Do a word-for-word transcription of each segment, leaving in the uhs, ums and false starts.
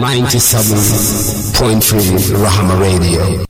ninety-seven point three Rahama Radio.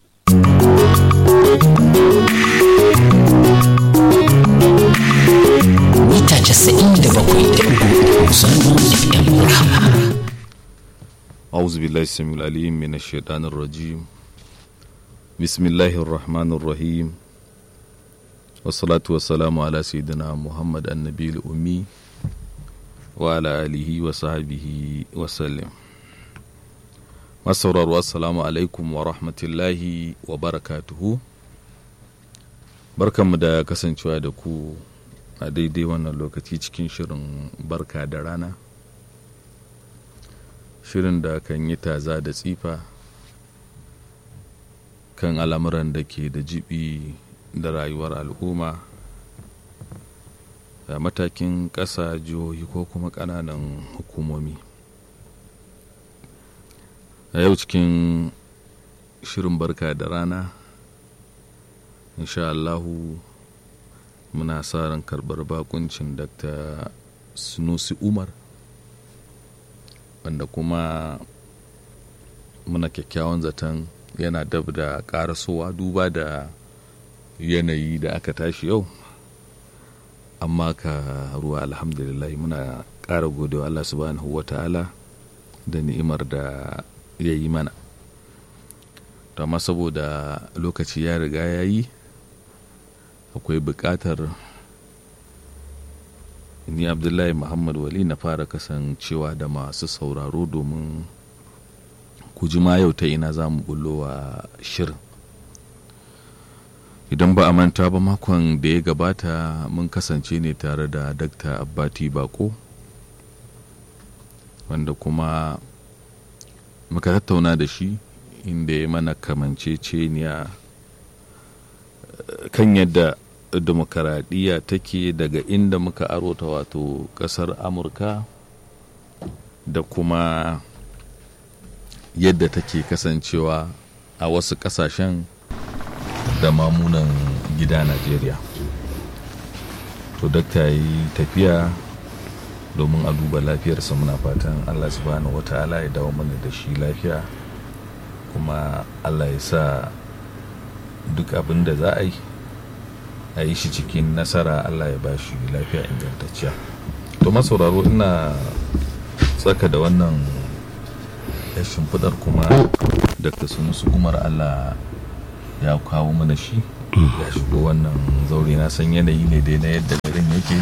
Mita casa'in da bakwai da uku zangon F M Rahama. أعوذ بالله السميع العليم من الشيطان الرجيم بسم الله الرحمن الرحيم والصلاة والسلام على سيدنا محمد النبي الأمي وعلى آله وصحبه وسلم. مسرور والسلام عليكم ورحمة الله وبركاته. barkanmu da kasancewa da ku a daidai wannan lokaci cikin shirin barka da rana, shirin da kan yi taza da tsifa kan al'amuran da ke da jibi da rayuwar al'umma a matakin ƙasa, jihohi ko kuma ƙananan hukumomi. A yau cikin shirin barka da rana, insha Allahu muna sa ran karɓar bakuncin Dakta Sunusi Umar, wanda kuma muna kyakkyawan zaton yana dab da ƙarasowa duba da yanayi da aka tashi yau. Amma ka ruwa alhamdulillah muna ƙara godewa Allah subhanahu wa ta'ala da ni'imar da ya yi mana. Amma saboda lokaci ya riga ya yi, akwai buƙatar ni Abdullahi Muhammad Wali na fara kasancewa da masu sauraro domin ku ji ma yau ta ina za mu bullo wa shirin. Idan ba a manta ba, makon da ya gabata mun kasance ne tare da Dakta Abbati Bako, wanda kuma muka tattauna da shi inda ya mana kamanceceniya kan yadda demokaradiyya take daga inda muka arota, wato ƙasar Amurka, da kuma yadda take kasancewa a wasu ƙasashen da mamunan gida Najeriya. To dakta yi tafiya domin a duba lafiyarsa. Muna fatan Allah subhanahu wata'ala ya dawo mana da shi lafiya, kuma Allah ya sa duk abin da za a yi a yi shi cikin nasara. Allah ya ba shi lafiya ingantacciya. To masauraro, ina tsaka da wannan ya shimfidar, kuma Dakta Sunusi Umar Allah ya kawo mana shi, ya shigo wannan zaure. Na san yanayi ne dai na yadda garin yake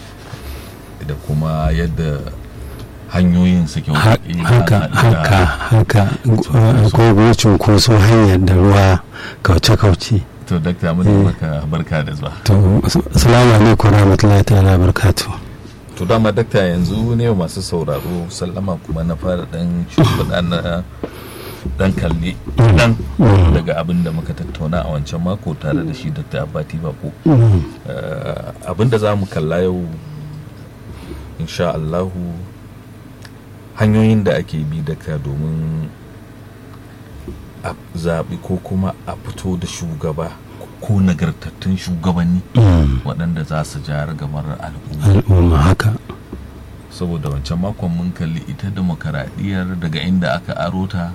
da kuma yadda hanyoyin suke haka haka haka akwai gocin koso hanyar da ruwa kauce-kauce. To dakta, mun maka barka da zuwa. To assalamu alaikum warahmatullahi ta'ala barakatuh. To dama dakta, yanzu ne masu sauraro sallama, kuma na fara dan shimfiɗa na dan kalli dan daga abin da muka tattauna a wancan mako tare da shi Dakta Abbati Bako. Abin da za mu kalla yau insha Allahu hanyoyin da ake bi daga domin a zaɓi ko kuma a fito da shugaba ko nagartattun shugabanni waɗanda za su ja ragamar al'umma. Haka saboda wancan makon mun kalli ita demokaradiyyar daga inda aka aro ta,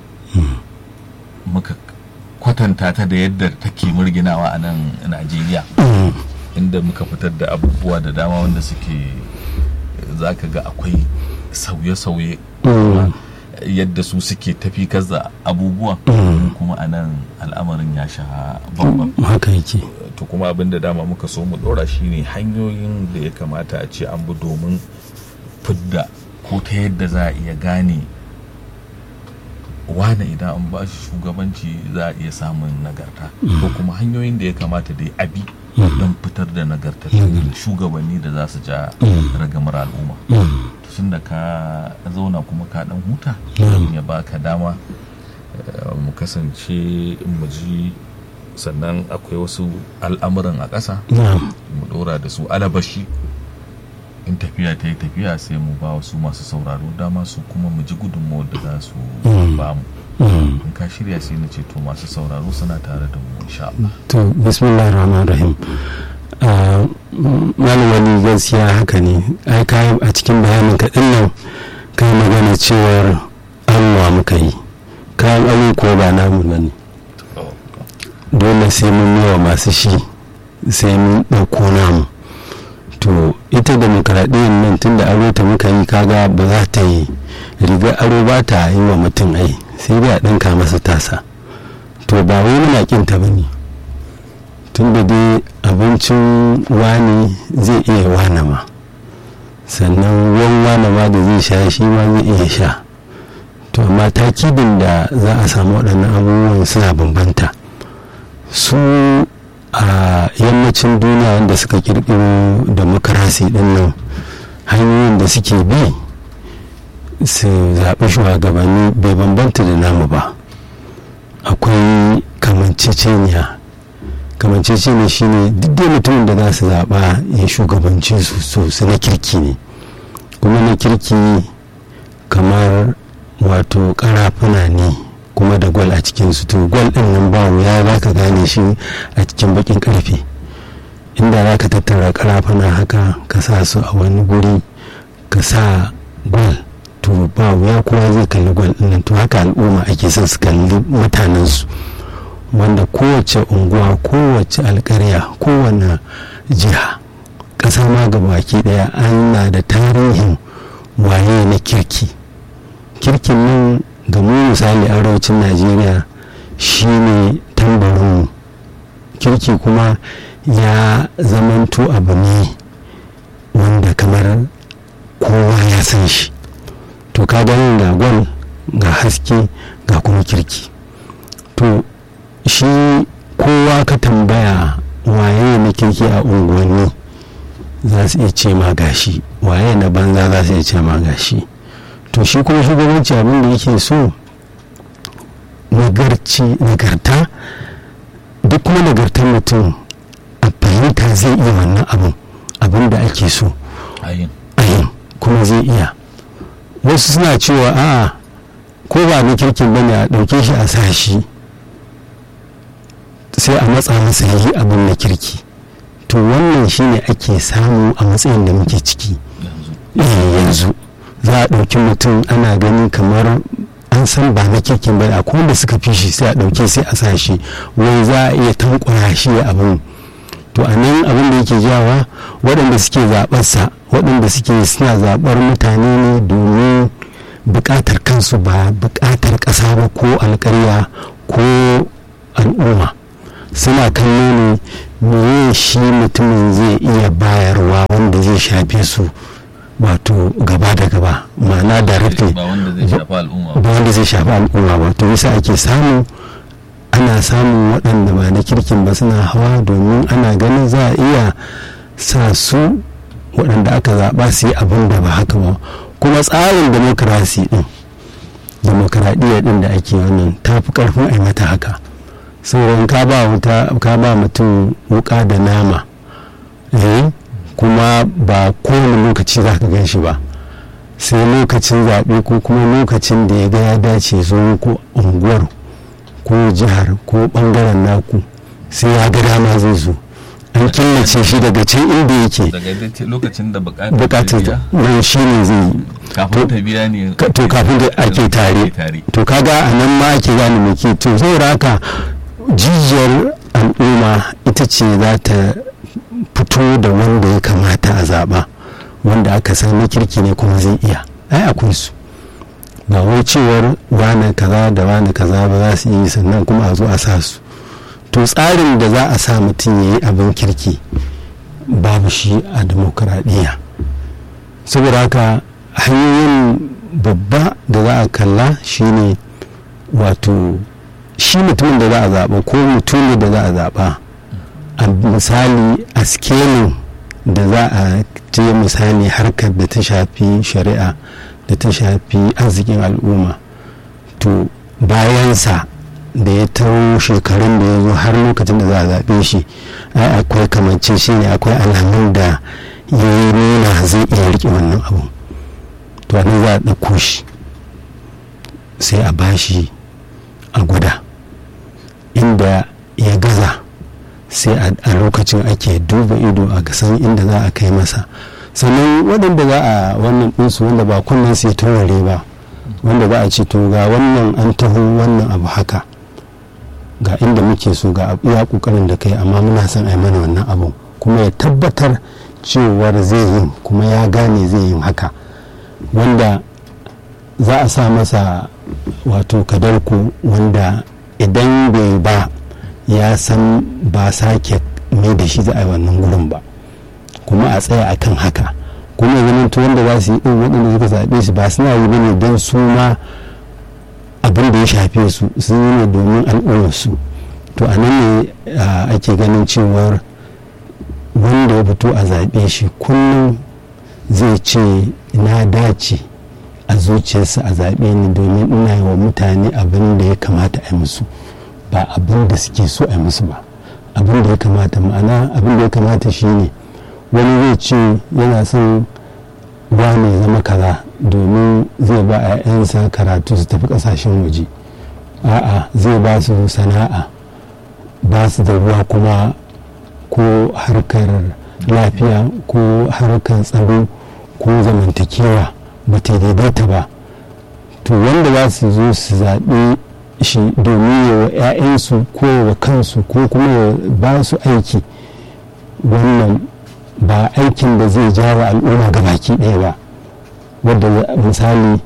muka kwatanta ta da yadda take murginawa a nan Najeriya, inda muka fitar da abubuwa da dama wanda suke za ka ga akwai sauye-sauye yadda su suke tafi kaza abubuwa, kuma a nan al'amarin ya sha bambam. Haka yake. To kuma abin da dama muka so mu dora shine hanyoyin da ya kamata a ce an bi domin fidda ko ta yadda za a iya gane wane idan an ba shi shugabanci za a iya samun nagarta, ko kuma hanyoyin da ya kamata da ya abi don fitar da nagartattun shugabanni da za su ja ragamar al'umma. Tun da ka zauna kuma ka dan huta, ya baka dama mu kasance mu ji, sannan akwai wasu al'amuran a ƙasa mu ɗora da su alabashi. In tafiya ta yi tafiya sai mu ba wasu masu sauraro dama su kuma mu ji gudunmawar da za su ba mu. In ka shirya sai na ce to masu sauraro suna tare da mu insha Allah. To bismillahir rahmanir rahim. Malam Wali, gaskiya haka ne. Ai kai a cikin bayanin ka din nan kai magana cewar Allah arowa muka yi, kayan aro ko ba namu ba ne, dole sai mun yi wa masu shi, sai mun ɗauko namu. To ita demokaradiyyar nan tun da aro ta muka yi, kaga ba za ta yi rigar aro ba ta yi wa mutum ai, sai dai a ɗinka masa tasa. To ba wai muna kinta ba ne, tun da dai abincin wani zai iya wane ma, sannan ruwan wane ma da zai sha shi ma zai iya sha. To amma takidin da za a samu waɗannan abubuwan suna bambanta. Su a yammacin duniya wanda suka kirkiro demokarasi din nan, hanyoyin da suke bi su zaɓi shugabanni bai bambanta da namu ba. Akwai kamanceceniya. Kamanceceniya shine duk dai mutumin da za su zaɓa ya shugabanci su su na kirki ne, kuma na kirki kamar wato karafuna ne kuma da gwal a cikinsu. To gwal ɗin nan ba wuya za ka gane shi a cikin bakin karfe. Inda za ka tattara karafuna haka ka sa su a wani guri ka sa gwal, to ba wuya kowa zai kalli gwal ɗin nan. To haka al'umma ake son su kalli mutanensu, wanda kowace unguwa, kowace alƙarya, kowane jiha, ƙasa ma gabaki ɗaya ana da tarihin waye na kirki. Kirkin nan ga mu misali arewacin Najeriya shine tambarin kirki, kuma ya zamanto abu ne wanda kamar kowa ya san shi. To ka gani ga gwal, ga haske, ga kuma kirki. To shi kowa ka tambaya waye na kirki a unguwanni za su iya ce ma gashi, waye na banza za su iya ce ma gashi. To shi kuma shugabanci abin da yake so nagarci, nagarta, duk kuma nagartar mutum a fahimta zai iya wannan abin abin da ake so ayin kuma zai iya. Wasu suna cewa a'a ko ba na kirkin bane a ɗauke shi a sa shi sai a matsa masa yi abin na kirki. To wannan shine ake samu a matsayin da muke ciki yanzu. Za a ɗauki mutum ana gani kamar an san ba na kirkin ba, a wanda suka fi shi sai a ɗauke sai a sa shi, wai za a iya tankwara shi abin. To a nan abin da yake jawa waɗanda suke zaɓarsa, waɗanda suke suna zaɓar mutane ne domin buƙatar kansu, ba buƙatar ƙasa ba ko alƙarya ko al'umma. Suna kallo ne me shi mutumin zai iya bayarwa wanda zai shafe su, wato gaba da gaba, ma'ana directly, ba wanda zai shafi al'umma ba. To yasa ake samu ana samun waɗanda ba na kirkin ba suna hawa, domin ana ganin za a iya sa su waɗanda aka zaɓa su yi abin da ba haka ba. Kuma tsarin demokarasi ɗin, demokaradiyya ɗin da ake wannan ta fi ƙarfin a yi mata haka. Sauran ka ba wuta, ka ba mutum wuka da nama, eh kuma ba kowane lokaci za ka gan shi ba, sai lokacin zaɓe ko kuma lokacin da ya ga ya dace zo ko unguwar ko jihar ko ɓangaren naku, sai ya ga dama zai zo. An killace shi daga can inda yake, daga lokacin da bukatar nan shi ne zai yi, kafin ta biya ne, to kafin da ake tare. To kaga a nan ma ake gane mai ke. To saboda haka jijiyar al'umma ita ce za ta fito da wanda ya kamata a zaɓa, wanda aka san na kirki ne kuma zai iya. Ai akwai su, ba wai cewar wane kaza da wane kaza ba za su yi sannan kuma a zo a sa su. To tsarin da za a sa mutum ya yi abin kirki babu shi a demokaradiyya. Saboda haka hanyoyin babba da za a kalla shine wato shi mutumin da za a zaɓa ko mutumin da za a zaɓa, a misali a scaling da za a je misali harkar da ta shafi shari'a da ta shafi arzikin al'umma. To bayansa da ya taro shekarun da ya zo har lokacin da za a zaɓe shi, ai akwai kamance shi ne, akwai alamun da ya yi nuna zai iya riƙe wannan abu. To ne za a ɗauko shi sai a bashi a gwada, inda ya gaza sai a lokacin ake duba ido a gasan inda za a kai masa. Sannan waɗanda za a wannan ɗinsu wanda ba kunnen sai taurare ba, wanda za a ce to ga wannan an taho wannan abu haka ga inda muke so ga iya kokarin da kai amma muna son a yi mana wannan abu kuma ya tabbatar cewar zai yin kuma ya gane zai yin haka, wanda za a sa masa wato kadarku wanda idan bai ba ya san ba sake mai da shi za a yi wannan gurin ba, kuma a tsaya akan haka, kuma ganin to wanda za su yi ɗin waɗanda suka zaɓe su ba suna yi bane don su ma abin da ya shafe su sun yi ne domin al'ummarsu. To a nan ne ake ganin cewar wanda ya fito a zaɓe shi kullum zai ce na dace a zuciyarsa a zaɓe ni domin ina yi wa mutane abin da ya kamata a yi musu ba abin da suke so a yi musu ba, abin da ya kamata. Ma'ana abin da ya kamata shi ne wani zai ce yana son wane zama kaza domin zai ba a 'yansa karatu su tafi kasashen waje, a'a zai ba su sana'a, ba su da ruwa kuma ko harkar lafiya ko harkar tsaro ko zamantakewa ba ta daidaita ba. To wanda za su zo su zaɓe shi domin yawa 'ya'yansu ko wa kansu ko kuma ya ba su aiki, wannan ba aikin da zai jawo al'umma ga baki ɗaya ba, wadda misali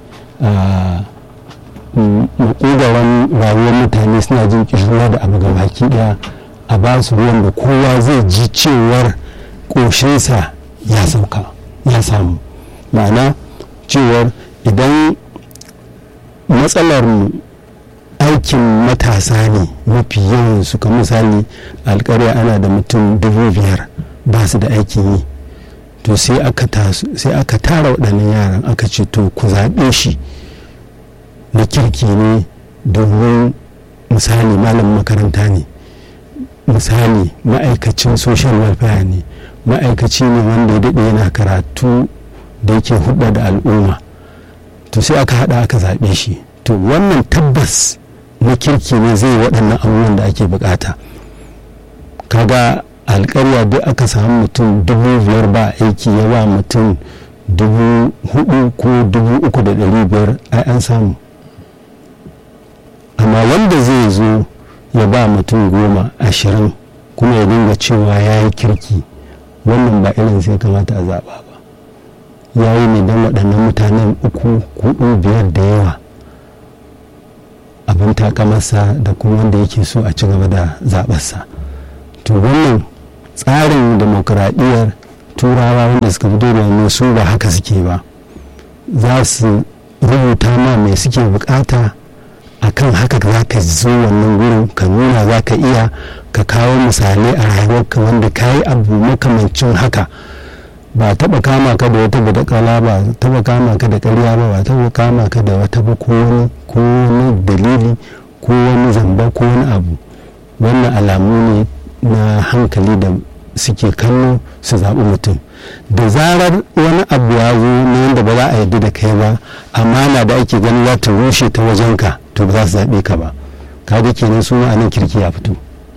makogaran rayuwar mutane suna jin kishirwa da abu ga baki ɗaya, a ba su ruwan da kowa zai ji cewar ƙoshinsa ya sauka ya samu. Ma'ana cewar idan matsalar aikin matasa ne mafi yawan su, kamar misali alƙarya ana da mutum dubu biyar ba su da aikin yi, to sai aka sai aka tara waɗannan yaran aka ce to ku zaɓe shi na kirki ne domin misali malamin makaranta ne, misali ma'aikacin social welfare ne, ma'aikaci ne wanda ya daɗe yana karatu da yake hudda da al'umma, to sai aka haɗa aka zaɓe shi. To wannan tabbas na kirki ne zai waɗannan abubuwan da ake bukata. Kaga alƙarya duk aka samu mutum dubu biyar ba aiki ya ba mutum dubu hudu ko dubu uku da ɗari biyar ai an samu. Amma wanda zai zo ya ba mutum goma ashirin kuma ya dinga cewa ya yi kirki, wannan ba irin sai kamata a zaɓa ba. Ya yi ne don waɗannan mutanen uku hudu biyar da yawa abin takamarsa da kuma wanda yake so a ci gaba da zaɓarsa. To wannan tsarin demokuraɗiyyar turawa wanda suka fito da wani su ba haka suke ba, za su rubuta ma mai suke bukata akan haka za ka zo wannan gurin ka nuna za ka iya ka kawo misalai a rayuwarka wanda ka yi abu makamancin haka, ba taɓa kama ka da wata badakala ba, taɓa kama ka da ƙarya ba, ba taɓa kama ka da wata ba ko wani ko wani dalili ko wani zamba ko wani abu. Wannan alamu ne na hankali da suke kallo su zaɓi mutum. Da zarar wani abu ya zo na yadda ba za a yarda da kai ba, amana da ake ganin za ta rushe ta wajenka, to ba za su zaɓe ka ba. Kaga kenan su a nan kirki ya fito.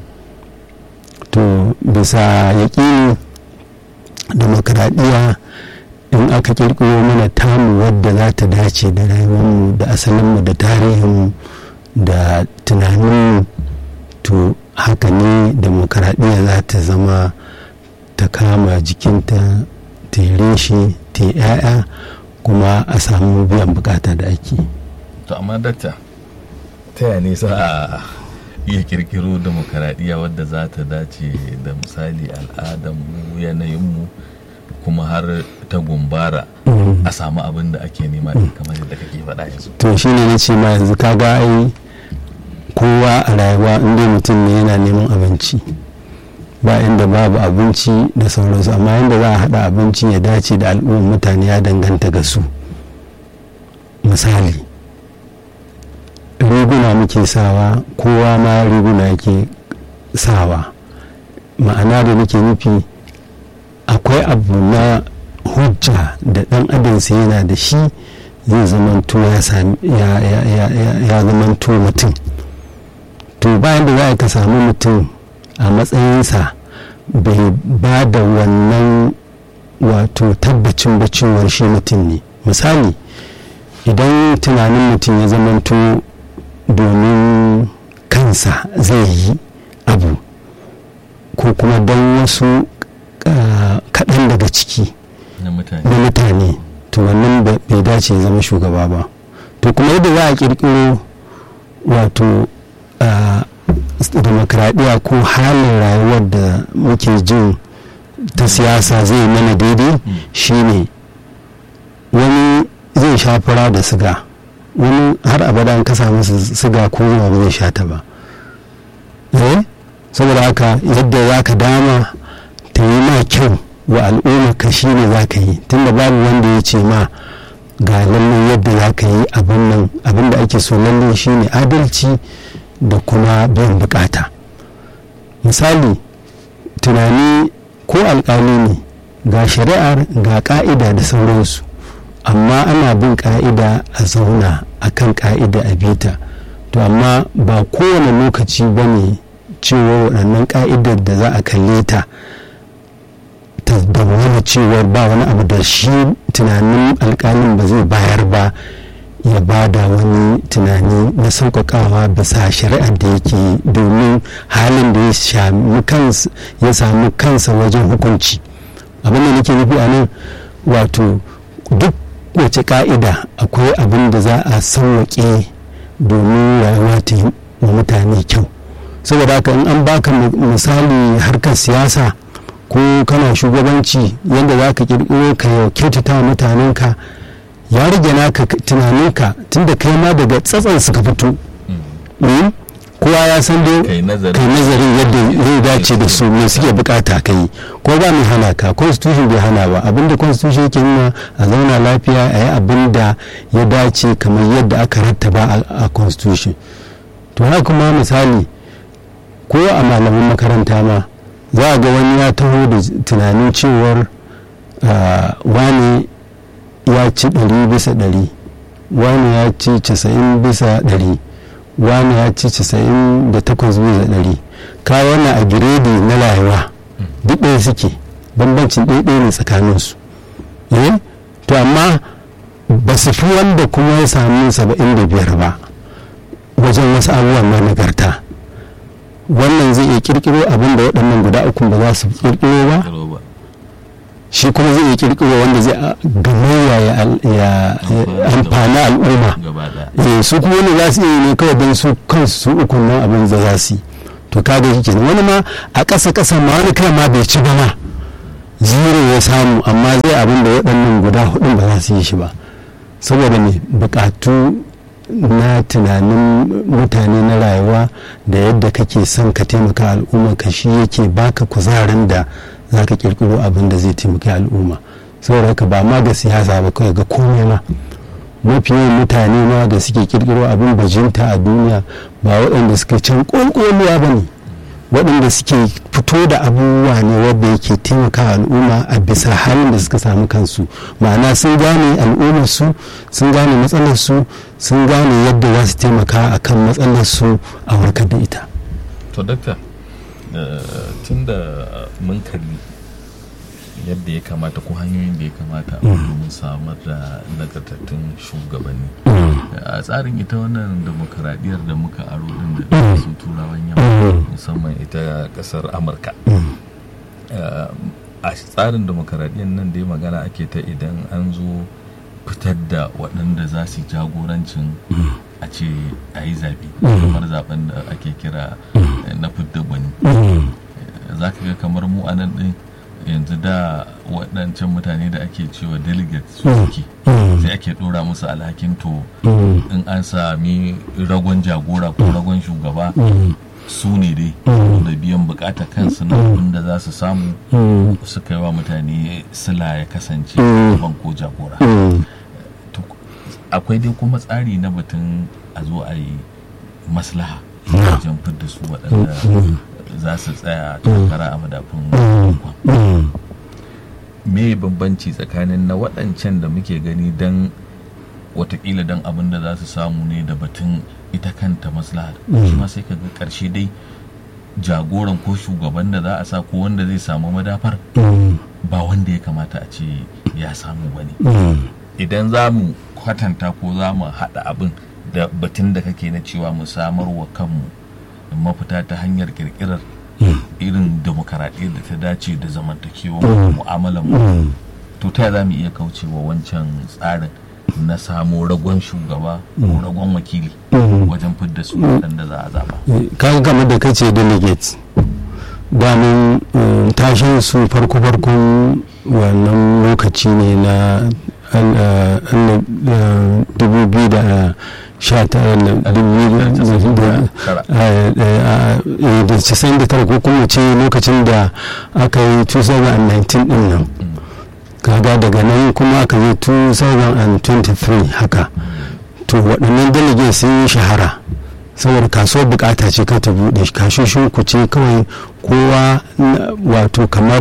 To bisa yaƙini demokradiyya in aka kirkiro mana tamu wadda za ta dace da rayuwarmu da asalinmu da tarihinmu da tunaninmu, to haka ne demokradiyya za ta zama ta kama jikinta ta yi reshe ta yi 'ya'ya kuma a samu biyan bukata da ake. To amma dakta, ta yaya ne sa a iya kirkiro demokradiyya wadda za ta dace da misali al'adarmu yanayinmu kuma har ta gumbara a samu abin da ake nema kamar yadda kake faɗa yanzu? To shi ne na ce ma yanzu kaga ai kowa a rayuwa inda mutum ne yana neman abinci, ba inda babu abinci da sauransu, amma yadda za a haɗa abinci ya dace da al'ummar mutane ya danganta ga su. Misali riguna muke sawa, kowa ma riguna yake sawa, ma'ana da nake nufi akwai abu na hujja da ɗan adam sai yana da shi zai zamanto ya zamanto mutum. To bayan da za ka samu mutum a matsayinsa bai ba da wannan wato tabbacin bacewar shi mutum ne. Misali idan tunanin mutum ya zamanto domin kansa zai yi abu ko kuma don wasu kaɗan daga ciki na mutane, to wannan bai dace ya zama shugaba ba. to kuma yadda za a ƙirƙiro wato demokradiyya ko halin rayuwar da muke jin ta siyasa zai mana daidai shine wani zai sha fura da siga, wani har abada an kasa masa siga ko zuwa ba zai sha ta ba. eh saboda haka yadda za ka dama ta yi ma kyau wa al'umma ka shi ne za ka yi, tunda babu wanda ya ce ma ga lallai yadda za ka yi abin da ake so lallai shi ne adalci da kuma biyan bukata. misali tunani ko alƙali ne ga shari'ar ga ƙa'ida da sauransu, amma ana bin ƙa'ida a zauna a kan ƙa'ida a bita, to amma ba kowane lokaci ba ne cewa waɗannan ƙa'idar da za a kalle ta ta bayyana cewar ba wani abu da shi tunanin alƙalin ba zai bayar ba ya ba da wani tunani na sauƙaƙawa bisa shari'ar da yake, domin halin da ya samu kansa wajen hukunci. abin da nake nufi a nan wato duk wace ƙa'ida akwai abin da za a sauwaƙe domin rayuwa ta yi wa mutane kyau. saboda haka in an baka misali harkar siyasa ko kana shugabanci yadda za ka ƙirƙiro ka kyautata mutanenka, ya rage naka tunaninka tunda kai ma daga tsatsan suka fito. kowa ya san dai kai nazarin yadda zai dace da su ne suke bukata kai, ko ba mai hana ka, constitution bai hana ba. abinda constitution yake nuna a zauna lafiya a yi abin da ya dace kamar yadda aka rattaba a constitution. to haka kuma misali ko a malamin makaranta ma za a ga wani ya taho da tunanin cewar wani ya ci ɗari bisa ɗari, wani ya ci casa'in bisa ɗari, wani ya ci casa'in da takwas bisa ɗari. ka wannan a giredi na rayuwa duk ɗaya suke, bambancin ɗaya ne tsakaninsu. eh to amma ba su fi wanda kuma ya sami saba'in da biyar ba wajen wasu abubuwan na nagarta. wannan zai iya kirkiro abin da waɗannan guda uku ba za su kirkiro ba, shi kuma zai iya kirkiro wanda zai gamayya ya amfani al'umma. su kuma wani za su iya ne kawai don su kansu su uku nan abin da za su yi. to kaga shi kenan wani ma a ƙasa ƙasa ma wani kai ma bai ci ba ma zero ya samu, amma zai abin da waɗannan guda hudun ba za su yi shi ba, saboda mai buƙatu na tunanin mutane na rayuwa da yadda kake son ka taimaka al'umma ka shi yake baka kuzarin da za ka kirkiro abin da zai taimaki al'umma. saboda haka ba ma ga siyasa ba kawai ga komai ma, mafi yawan mutane ma da suke kirkiro abin bajinta a duniya ba waɗanda suke can ƙolƙoluwa ba ne, waɗanda suke fito da abubuwa ne wadda yake taimaka al'umma a bisa halin da suka samu kansu. ma'ana sun gane al'ummarsu, sun gane matsalarsu, sun gane yadda za su taimaka a kan matsalarsu a warkar da ita. to dakta tun da mun kalli yadda ya kamata ko hanyoyin da ya kamata a domin samar da nagartattun shugabanni a tsarin ita wannan demokaradiyyar da muka aro din da su turawan yamma musamman ita kasar amurka, a tsarin demokaradiyyar nan da ya magana ake ta idan an zo fitar da waɗanda za su jagorancin a ce a yi zaɓe kamar zaɓen da ake kira na fidda gwani. za ka ga kamar mu a nan ɗin yanzu da waɗancan mutane da ake cewa delegate su suke sai ake ɗora musu alhakin to in an sami ragon jagora ko ragon shugaba su ne dai da biyan bukatar kansu na abin da za su samu su kai wa mutane sila ya kasance gaban ko jagora. akwai dai kuma tsari na batun a zo a yi maslaha wajen fidda su waɗanda za su tsaya takara a madafin kwan. me bambanci tsakanin na waɗancan da muke gani don watakila don abin da za su samu ne da batun ita kanta maslaha shi ma sai ka ga ƙarshe dai jagoran ko shugaban da za a sa ko wanda zai samu madafar ba wanda ya kamata a ce ya samu ba ne. idan za mu kwatanta ko za mu haɗa abin da batun da kake na cewa mu samar wa kanmu mafita ta hanyar kirkirar irin demokaradiyyar da ta dace da zamantakewa mu'amalar mu, to ta za mu iya kaucewa wancan tsarin na samo ragon shugaba ko ragon wakili wajen fidda su waɗanda za a zaba. Kaga game da kace delegates damin tashin su farko-farkon wannan lokaci ne na dubu biyu da sha tara da casa'in da tara ko kuma ce lokacin da aka yi two thousand nineteen din nan, kaga daga nan kuma aka yi two thousand twenty-three haka. To waɗannan delegates sun yi shahara saboda kasuwar bukata ce ka ta buɗe kashoshin ku ce kawai kowa wato kamar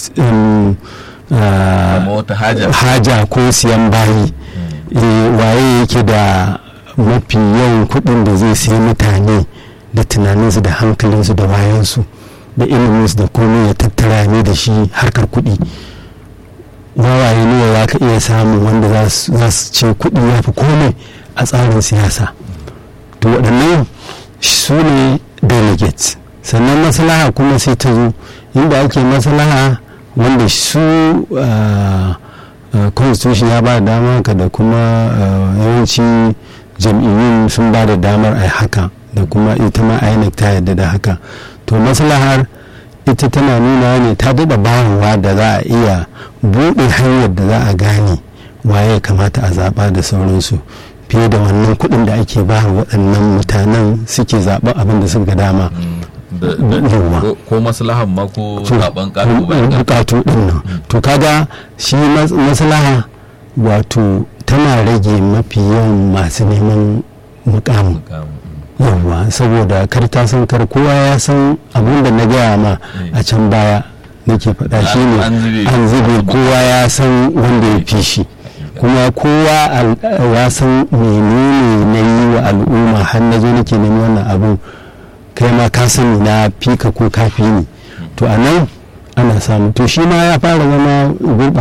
haja ko siyan bayi, waye yake da mafi yawan kuɗin da zai siya mutane da tunaninsu da hankalinsu da wayansu da iliminsu da komai ya tattara ne da shi harkar kuɗi. Wawaye ne za ka iya samun wanda za su ce kuɗi ya fi komai a tsarin siyasa. To waɗannan su ne delegates. Sannan maslaha kuma sai ta zo inda ake maslaha wanda su constitution ya ba da damar ka da kuma yawanci jam'iyyun sun ba da damar a haka, da kuma ita ma I N E C ta yadda da haka. To maslahar ita tana nuna ne ta daɗa bayarwa da za a iya buɗe hanyar da za a gane waye kamata a zaɓa da sauransu fiye da wannan kuɗin da ake ba waɗannan mutanen suke zaɓa abin da suka dama. Ko maslahan ma ko zaɓen bukatu ɗin nan. To kaga shi maslaha wato tana rage mafi yawan masu neman mukamu. Yawwa, saboda kar ta san kar kowa ya san abin da na gaya ma a can baya nake faɗa shi ne an zube kowa ya san wanda ya fi shi, kuma kowa ya san menene na yi wa al'umma har na zo nake neman wannan abin, kai ma ka sani na fika ko kafi ni. To a nan ana samu, to shi ma ya fara zama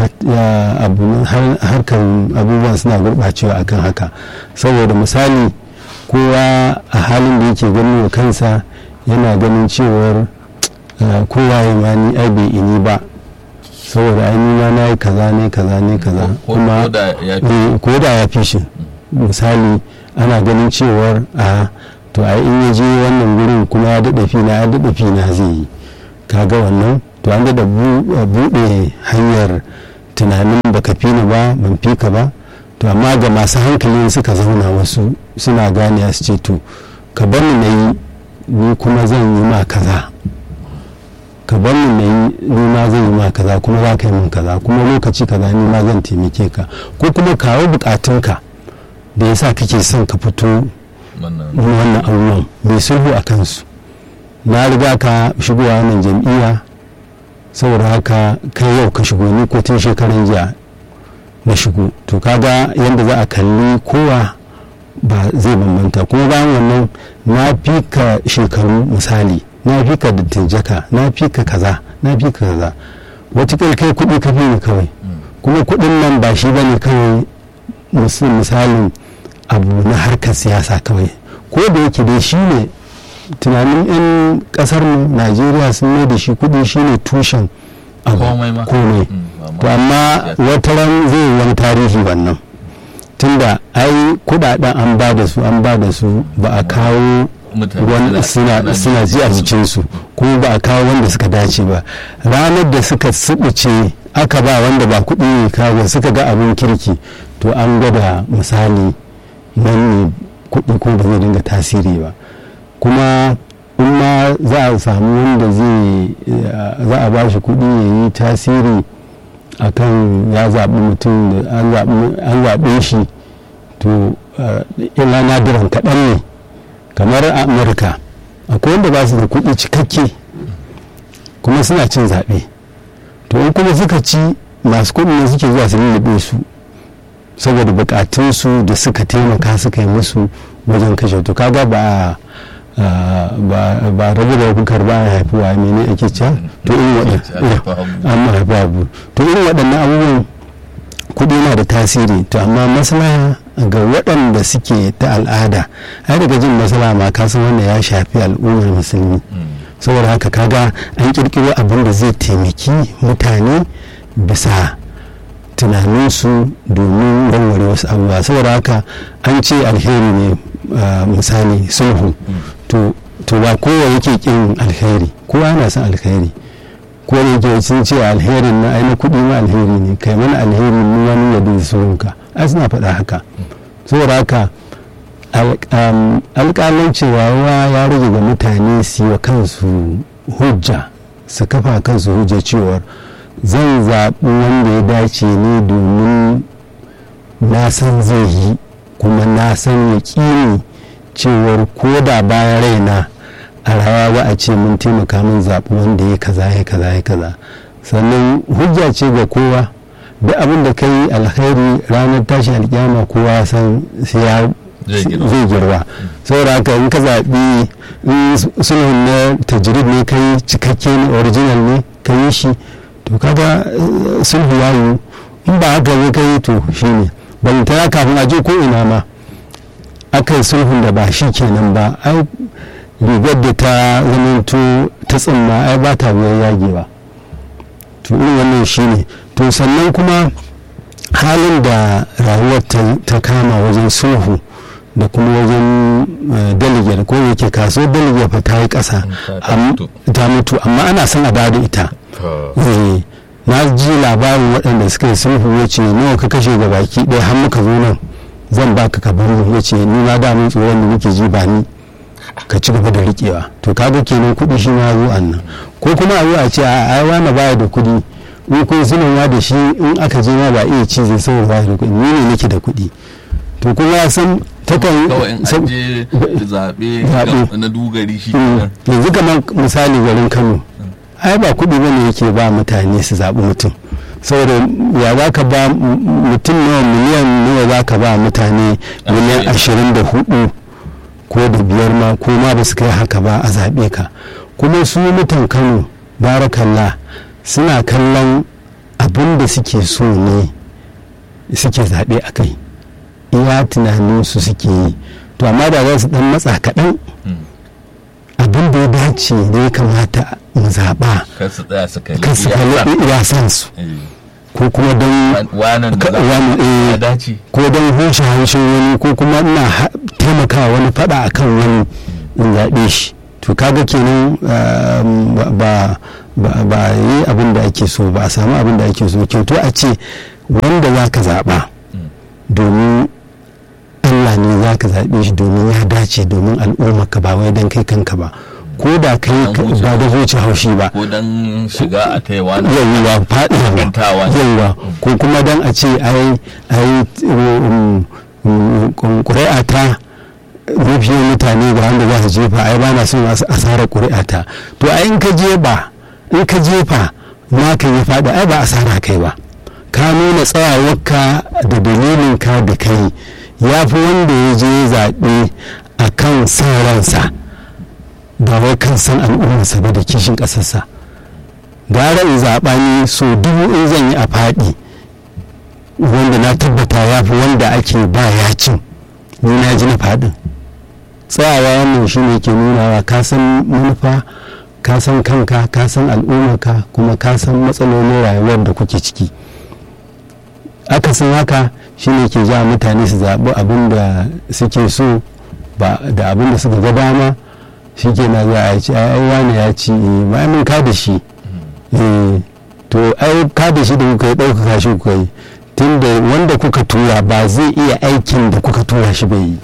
harkar abubuwan suna gurɓacewa akan haka, saboda misali kowa a halin da yake ganin wa kansa yana ganin cewar kowa ya mani ai bai ini ba saboda ai nuna na yi kaza ne kaza ne kaza, kuma ko da ya fi shi. Misali ana ganin cewar a to ai in ya je wannan gurin kuma ya daɗa fina ya daɗa fina zai yi, kaga wannan to an daɗa buɗe hanyar tunanin baka fi ni ba ban fi ka ba. To amma ga masu hankali suka zauna wasu suna gane su ce to ka bar ni na yi ni kuma zan yi ma kaza, ka bar ni na yi ni ma zan yi ma kaza kuma za ka yi min kaza kuma lokaci kaza ni ma zan taimake ka, ko kuma kawo bukatunka da yasa kake son ka fito wannan abubuwan mai sulhu a kansu. Na riga ka shigowa wannan jam'iyya saboda haka kai yau ka shigo ni ko tun shekaran jiya na shigo, to kaga yadda za a kalli kowa ba zai bambanta. kuma bayan wannan na fi ka shekaru, misali na fi ka dattijaka, na fi ka kaza na fi ka kaza, wataƙil kai kuɗi ka fi ni kawai, kuma kuɗin nan ba shi bane kawai misalin abu na harkar siyasa kawai, ko da yake dai shi ne tunanin 'yan ƙasar mu Najeriya sun mai da shi kuɗi shi ne tushen abu komai. To amma wata ran zai wani tarihi wannan, tunda ai kudaden an ba da su an ba da su ba a kawo wanda suna ji a jikinsu, kuma ba a kawo wanda suka dace ba. Ranar da suka subuce aka ba wanda ba kuɗi ne kawo suka ga abin kirki, to an gwada misali nan ne kuɗi ko ba zai dinga tasiri ba. Kuma in ma za a samu wanda zai za a ba shi kuɗi ya yi tasiri akan ya zaɓi mutum da an zaɓe shi, to ila nadiran kaɗan ne. Kamar a Amurka akwai wanda ba su da kuɗi cikakke kuma suna cin zaɓe, to in kuma suka ci masu kuɗi ne suke zuwa su lullube su saboda bukatunsu da suka taimaka suka yi musu wajen kashe. To kaga ba ba rabu da bukar ba ya haifi wa mene ake ca to irin waɗannan abubuwan kuɗi na da tasiri, to amma maslaha ga waɗanda suke ta al'ada ai daga jin masala ma ka san wanda ya shafi al'ummar musulmi saboda haka kaga an kirkiro abin da zai taimaki mutane bisa tunaninsu domin warware wasu abubuwa saboda haka an ce alheri ne misali sulhu to ba kowa yake kin alheri kowa yana son alheri ko da yake sun ce alherin na aina kuɗi ma alheri ne kai mana alheri mu wani yadda da sulhunka ai suna faɗa haka saboda haka alƙalan cewa ya rage ga mutane su yi wa kansu hujja su kafa kansu hujja cewar zan zaɓi wanda ya dace ne domin na san zai yi kuma na san ya ƙini cewar ko da bayan raina a rawa ba a ce mun taimaka min zaɓi wanda ya kaza ya kaza ya kaza sannan hujja ce ga kowa duk abin da ka yi alkhairi ranar tashi alƙiyama kowa san sai ya zai girba saboda haka in ka zaɓi sulhun na tajirib ne kai cikakke ne original ne ka yi shi to kaga sulhu ya yi in ba haka ne ka yi to shi ne balantana kafin a je ko ina ma aka yi sulhun da ba shi kenan ba ai rigar da ta zamanto ta tsimma ai ba ta wuyan yagewa to irin wannan shi ne to sannan kuma halin da rayuwar ta kama wajen sulhu da kuma wajen delegate ko yake kasuwar delegate fa ta yi ƙasa ta mutu amma ana son a bada ita na ji labarin waɗanda suka yi sulhu ya ce nawa ka kashe ga baki ɗaya har muka zo nan zan baka ka bar mu ya ce ni ma da mun tsoron da muke ji ba ni ka ci gaba da riƙewa to kaga kenan kuɗi shi ma zo annan ko kuma a zo a ce a ai wani baya da kuɗi in kun sunan da shi in aka je ma ba iya ci zai saboda baya da kuɗi ni ne nake da kuɗi to kuma ya san takan kawai in an je zaɓe na dugari shi yanzu kamar misali garin Kano ai ba kuɗi bane yake ba mutane su zaɓi mutum saboda ya za ka ba mutum nawa miliyan nawa za ka ba mutane miliyan ashirin da hudu ko da biyar ma ko ma ba su kai haka ba a zaɓe ka kuma su mutan Kano barakallah suna kallon abin da suke so ne suke zaɓe a kai iya tunanin su suke yi to amma da za su dan matsa kaɗan abin da ya dace da ya kamata mu zaɓa kan su tsaya su kalli iya san su ko kuma don ko don hushe haushin wani ko kuma ina taimakawa wani faɗa akan wani in zaɓe shi to kaga kenan ba ba yi abin da ake so ba a samu abin da ake so kyautu a ce wanda za ka zaɓa domin Allah ne za ka zaɓe shi domin ya dace domin al'ummarka ba wai don kai kanka ba ko da kai ba da zuci haushi ba ko don shiga a taiwa na yawwa faɗiwa yawwa ko kuma don a ce ai ai ƙuri'a ta mafiya mutane ga wanda za su jefa ai ba na son asarar ƙuri'a ta to ai in ka jefa in ka jefa ma ka yi faɗi ai ba asara kai ba ka nuna tsayawarka da dalilinka da kai ya fi wanda ya je zaɓe a kan san ransa ba wai kan san al'ummarsa ba da kishin ƙasarsa gara in zaɓa ni so dubu in zan yi a faɗi wanda na tabbata ya fi wanda ake ba ya cin ni na ji na faɗin tsayawa wannan shi ne ke nunawa ka san manufa ka san kanka ka san al'ummarka kuma ka san matsalolin rayuwar da kuke ciki aka san haka shine ke ja mutane su zaɓi abin da suke so ba da abin da suka ga dama shi ke na za a ci ai wani ya ci ba mun ka da shi to ai ka da shi da kuka yi ɗaukaka shi kuka yi tunda wanda kuka tura ba zai iya aikin da kuka tura shi bai yi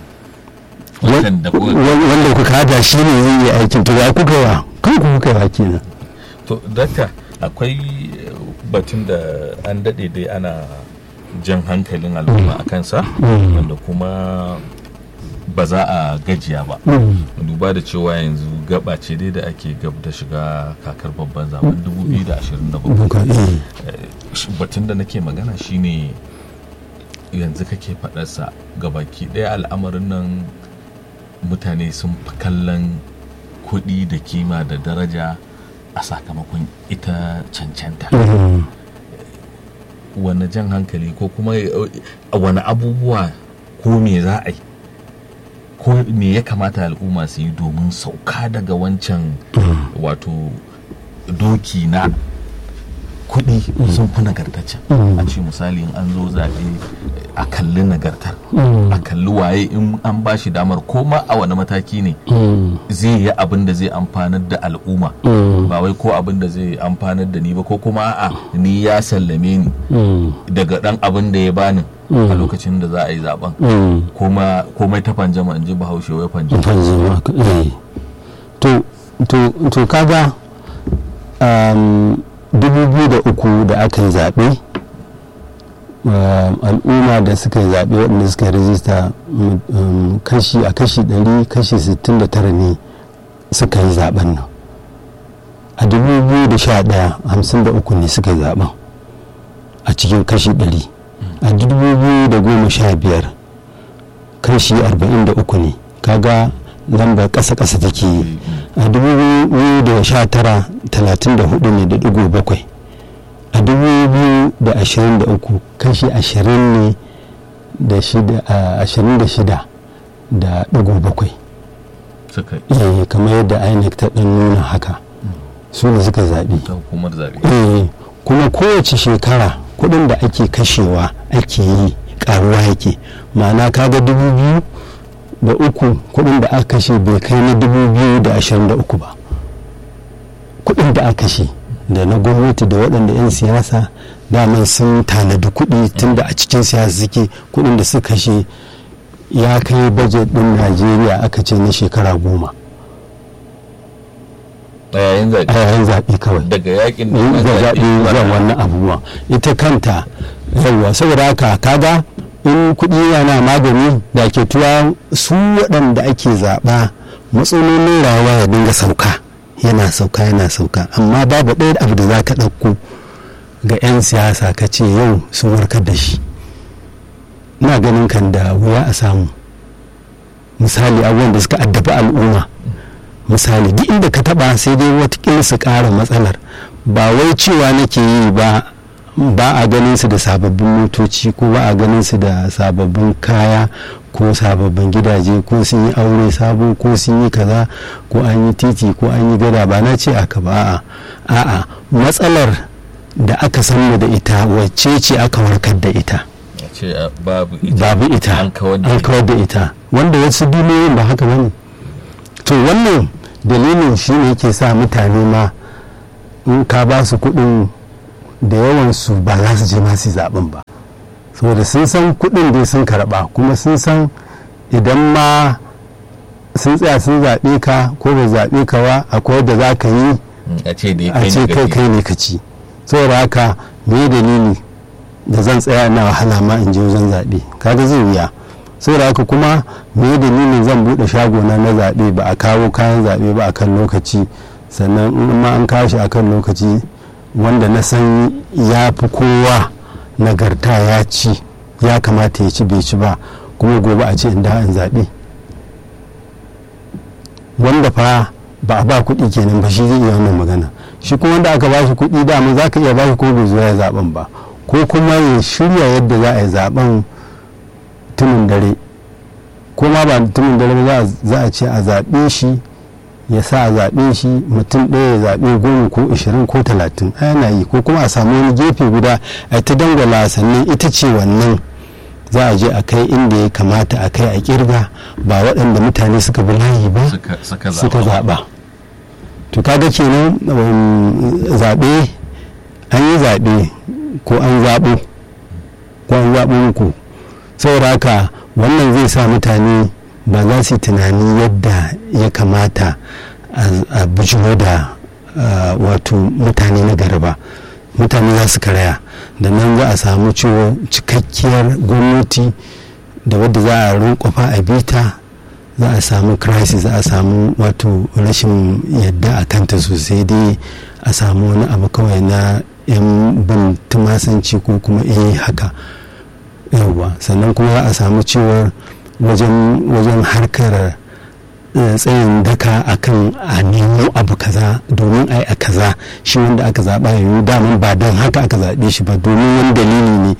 wanda kuka hada shi ne zai iya aikin to ya kuka wa kanku kuka yi wa kenan to dakta akwai batun da an daɗe dai ana jan hankalin al'umma a kansa wanda kuma ba za a gajiya ba duba da cewa yanzu gaba ce dai da ake gab da shiga kakar babban zaben dubu biyu da ashirin da bakwai batun da nake magana shine yanzu kake faɗarsa gabaki ɗaya al'amarin nan mutane sun fi kallon kuɗi da kima da daraja a sakamakon ita cancanta wani jan hankali ko kuma wani abubuwa ko me za a yi ko me ya kamata al'umma su yi domin sauka daga wancan wato doki na kuɗi sun fi nagartacce a ce misali in an zo zaɓe a kalli nagartar a kalli waye in an ba shi damar koma a wani mataki ne zai yi abin da zai amfanar da al'umma ba wai ko abin da zai amfanar da ni ba ko kuma a ni ya sallame ni daga ɗan abin da ya bani a lokacin da za a yi zaben komai ta fanjama in ji bahaushe wai fanjama to kaga dubu biyu da uku da aka yi zaɓe al'umma da suka yi zaɓe waɗanda suka yi rajista kashi a kashi ɗari kashi sittin da tara ne suka yi zaɓen nan a dubu biyu da sha ɗaya hamsin da uku ne suka yi zaɓen a cikin kashi ɗari a dubu biyu da goma sha biyar kashi arba'in da uku ne kaga lambar ƙasa-ƙasa take yi a dubu biyu da sha tara talatin da hudu ne da digo bakwai a dubu biyu da ashirin da uku kashi ashirin ne da shida ashirin da shida da digo bakwai kamar yadda INEC ta ɗan nuna haka su ne suka zaɓi kuma kowace shekara kuɗin da ake kashewa ake yi ƙaruwa yake ma'ana kaga dubu biyu da uku kudin da aka kashe bai kai na dubu biyu da ashirin da uku ba kudin da aka kashe da na gwamnati da waɗanda 'yan siyasa daman sun tanadi kuɗi tun da a cikin siyasa suke kudin da suka kashe ya kai bajet ɗin najeriya aka ce na shekara goma a yayin zaɓe kawai daga yakin da zaɓe zuwa wannan abubuwa ita kanta yawwa saboda haka kaga in kuɗi yana magani da ke tuwa su waɗanda ake zaɓa matsalolin rayuwa ya dinga sauka yana sauka yana sauka amma babu ɗaya abu da za ka ɗauko ga 'yan siyasa ka ce yau sun warkar da shi ina ganin kan da wuya a samu misali abubuwan da suka addabi al'umma misali duk inda ka taɓa sai dai watakila su ƙara matsalar ba wai cewa nake yi ba ba a ganin su da sababbin motoci ko ba a ganin su da sababbin kaya ko sababbin gidaje ko sun yi aure sabo ko sun yi kaza ko an yi titi ko an yi gada ba na ce aka ba a'a a'a matsalar da aka sanmu da ita wacce ce aka warkar da ita babu ita an kawar da ita wanda wasu duniyoyin ba haka bane to wannan dalilin shi ne yake sa mutane ma in ka ba su kuɗin da yawansu ba za su je masu zaɓen ba saboda sun san kuɗin dai sun karɓa kuma sun san idan ma sun tsaya sun zaɓe ka ko bai zaɓe ka ba akwai da za ka yi a ce kai kai ne ka ci saboda haka me dalili da zan tsaya na wahala ma in je wajen zaɓe kaga zai wuya saboda haka kuma me dalilin zan buɗe shagona na zaɓe ba a kawo kayan zaɓe ba a kan lokaci sannan in ma an kawo shi a kan lokaci wanda na san ya fi kowa nagarta ya ci ya kamata ya ci bai ci ba kuma gobe a ce in da in zaɓe wanda fa ba a ba kuɗi kenan ba shi zai iya wannan magana shi kuma wanda aka ba shi kuɗi dama za ka iya ba shi ko bai zo ya zaɓen ba ko kuma ya shirya yadda za a yi zaɓen tunin dare ko ma ba tunin dare ba za a ce a zaɓe shi ya sa a zaɓe shi mutum ɗaya ya zaɓe goma ko ashirin ko talatin ana yi ko kuma a samu wani gefe guda a ta dangwala sannan ita ce wannan za a je a kai inda ya kamata a kai a kirga ba waɗanda mutane suka bi layi ba suka zaɓa to kaga kenan zaɓe an yi zaɓe ko an zaɓo ko an zaɓo muku saboda haka wannan zai sa mutane ba za su yi tunani yadda ya kamata a bujiro da wato mutane na gari ba mutane za su karaya da nan za a samu cewa cikakkiyar gwamnati da wadda za a rinkofa a bita za a samu crisis za a samu wato rashin yadda a kanta sosai dai a samu wani abu kawai na yan bin tumasanci ko kuma eh haka yawwa sannan kuma za a samu cewar wajen harkar tsayin daka akan a nemo abu kaza domin ai a kaza shi wanda aka zaɓa yayi daman ba don haka aka zaɓe shi ba domin wani dalili ne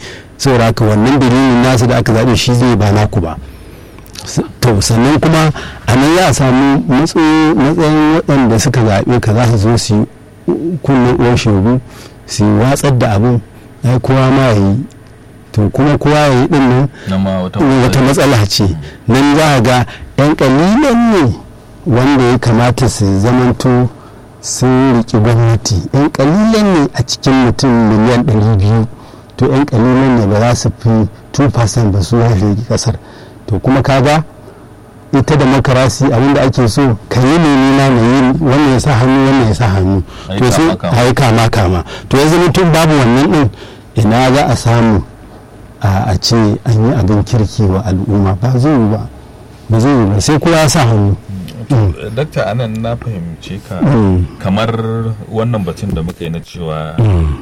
saboda haka wannan dalilin nasu da aka zaɓe shi zai ba naku ba. To sannan kuma a nan ya samu matsayin waɗanda suka zaɓe ka za su zo su yi kunnen uwar shegu su watsar da abin ai kowa ma ya yi, to kuma kowa ya yi ɗin nan wata matsala ce. nan za a ga 'yan ƙalilan ne wanda ya kamata su zamanto sun riƙe gwamnati, 'yan ƙalilan ne a cikin mutum miliyan ɗari biyu, to 'yan ƙalilan ne ba za su fi two percent ba su ya rage ƙasar. to kuma kaga ita da makarasi abinda ake so ka yi ne na na yi wannan ya sa hannu wannan ya sa hannu to sai a yi kama kama to ya zama tun babu wannan din ina za a samu a ce an yi abin kirki wa al'umma ba zai yi ba ba zai yi ba sai kowa ya sa hannu. Dakta, anan na fahimce ka kamar wannan batun da muka yi na cewa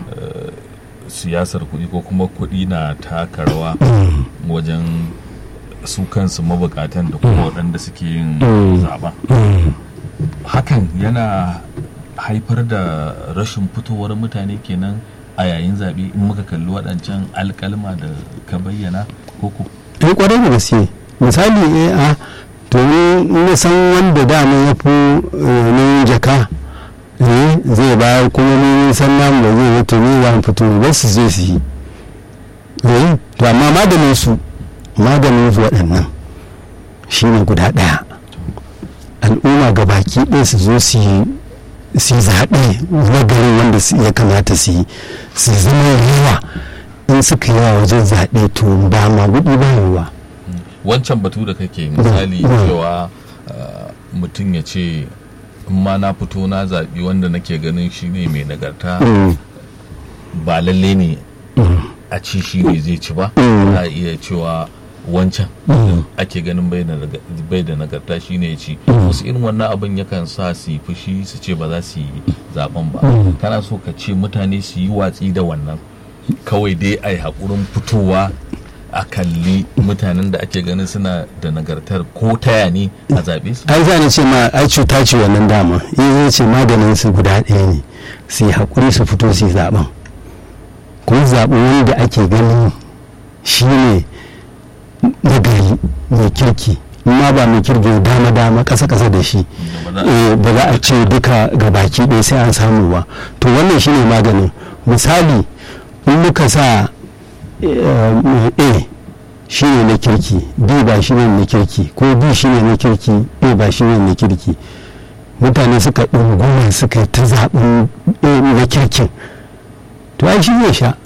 siyasar kuɗi ko kuma kuɗi na taka rawa wajen su kansu mabukatan da kuma waɗanda suke yin zaɓen. Hakan yana haifar da rashin fitowar mutane kenan a yayin zaɓe in muka kalli waɗancan alƙalma da ka bayyana koko? Eh, ƙwarai da gaske. Misali eh a domin na san wanda dama ya fi ne jaka zai bayar kuma ne san namu da zai wato ne za mu fito ba su zai su yi. To amma maganin su maganin su waɗannan shi ne guda ɗaya, al'umma ga baki ɗaya su zo su yi zaɓe na garin wanda ya kamata su yi su zama yawa in suka yawa wajen zaɓe to ba ma gudu ba yawa. Wancan batu da kake misali cewa mutum ya ce in ma na fito na zaɓi wanda nake ganin shi ne mai nagarta ba lalle ne a ci shi ne zai ci ba, za a iya cewa wancan ake ganin bai da nagarta shi ne ya ci. Wasu irin wannan abin yakan sa su yi fushi su ce ba za su yi zaben ba. Kana so ka ce mutane su yi watsi da wannan kawai dai a yi haƙurin fitowa a kalli mutanen da ake ganin suna da nagartar ko taya ne a zaɓe su? Ai za ce ma ai cuta ce wannan dama, in zai ce maganin su guda ɗaya ne, su yi haƙuri su fito su yi zaɓen kuma zaɓi wanda ake ganin shi ne nagari mai kirki, ma ba mai kirki dama dama ƙasa ƙasa da shi ba za a ce duka ga baki ɗaya sai an samu ba. To wannan shi ne maganin. Misali in muka sa A shi ne na kirki, B ba shi ne na kirki, ko B shi ne na kirki, A ba shi ne na kirki, mutane suka ɗunguma suka yi ta zaɓin na kirkin, to ai shi zai sha